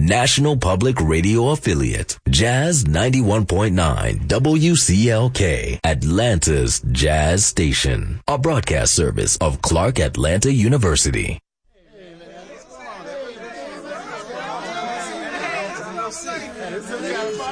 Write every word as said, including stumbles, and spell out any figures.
national public radio affiliate, Jazz ninety-one point nine W C L K, Atlanta's Jazz Station, a broadcast service of Clark Atlanta University.